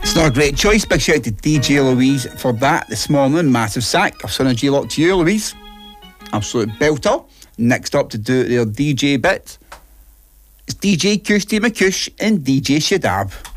It's not a great choice. Big shout out to DJ Louise for that this morning. Massive sack. I've sent a G-Lock to you, Louise. Absolute belter. Next up to do their DJ bit, it's DJ Kushti McCush and DJ Shadab.